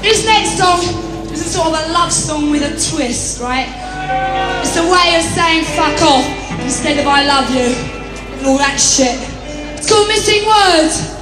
This next song is a sort of a love song with a twist, right? It's a way of saying fuck off instead of I love you and all that shit. It's called Missing Words.